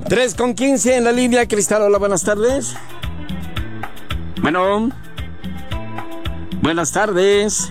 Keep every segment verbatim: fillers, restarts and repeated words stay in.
tres con quince en la línea. Cristal, hola, buenas tardes. Bueno. Buenas tardes.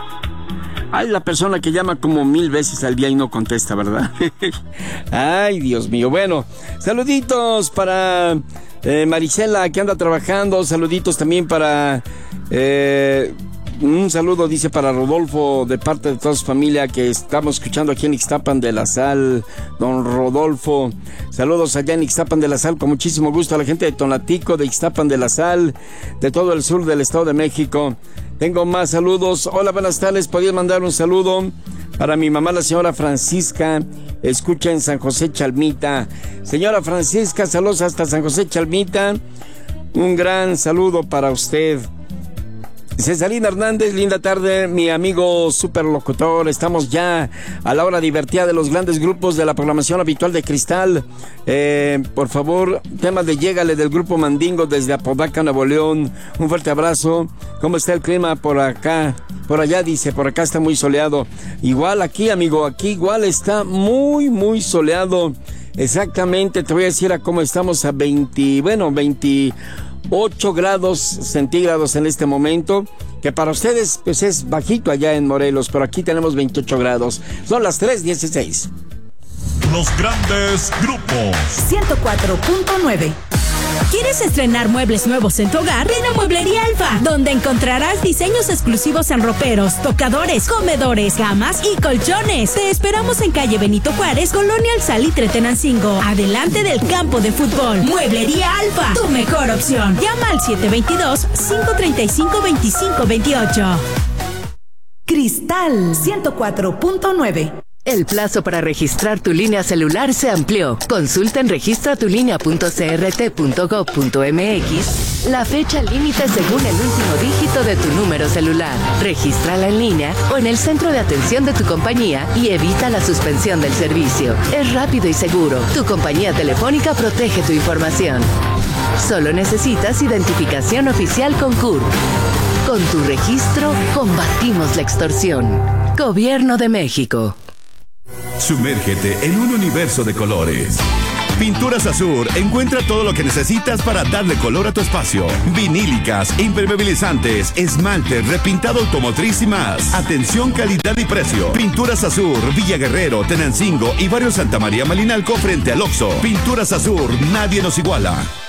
Ay, la persona que llama como mil veces al día y no contesta, ¿verdad? Ay, Dios mío. Bueno, saluditos para eh, Marisela, que anda trabajando. Saluditos también para... Eh, un saludo, dice, para Rodolfo, de parte de toda su familia, que estamos escuchando aquí en Ixtapan de la Sal. Don Rodolfo, saludos allá en Ixtapan de la Sal, con muchísimo gusto a la gente de Tonatico, de Ixtapan de la Sal, de todo el sur del Estado de México. Tengo más saludos. Hola, buenas tardes. ¿Podrías mandar un saludo para mi mamá, la señora Francisca? Escucha en San José Chalmita. Señora Francisca, saludos hasta San José Chalmita. Un gran saludo para usted. Cesarina Hernández, linda tarde, mi amigo superlocutor. Estamos ya a la hora divertida de los grandes grupos de la programación habitual de Cristal. Eh, por favor, temas de Llégale del grupo Mandingo desde Apodaca, Nuevo León. Un fuerte abrazo. ¿Cómo está el clima por acá? Por allá, dice, por acá está muy soleado. Igual aquí, amigo, aquí igual está muy, muy soleado. Exactamente, te voy a decir a cómo estamos a veinte, bueno, veintiocho grados centígrados en este momento, que para ustedes pues es bajito allá en Morelos, pero aquí tenemos veintiocho grados. Son las tres dieciséis. Los grandes grupos. ciento cuatro punto nueve. ¿Quieres estrenar muebles nuevos en tu hogar? Ven a Mueblería Alfa, donde encontrarás diseños exclusivos en roperos, tocadores, comedores, camas y colchones. Te esperamos en calle Benito Juárez, Colonia El Salitre, Tenancingo, adelante del campo de fútbol. Mueblería Alfa, tu mejor opción. Llama al siete dos dos, cinco tres cinco, dos cinco dos ocho. Cristal ciento cuatro punto nueve. El plazo para registrar tu línea celular se amplió. Consulta en registra tu línea punto c r t punto gov punto m x la fecha límite según el último dígito de tu número celular. Regístrala en línea o en el centro de atención de tu compañía y evita la suspensión del servicio. Es rápido y seguro. Tu compañía telefónica protege tu información. Solo necesitas identificación oficial con C U R. Con tu registro, combatimos la extorsión. Gobierno de México. Sumérgete en un universo de colores. Pinturas Azur encuentra todo lo que necesitas para darle color a tu espacio. Vinílicas, impermeabilizantes, esmalte, repintado automotriz y más. Atención, calidad y precio. Pinturas Azur, Villa Guerrero, Tenancingo y Barrio Santa María Malinalco frente al Oxxo. Pinturas Azur, nadie nos iguala.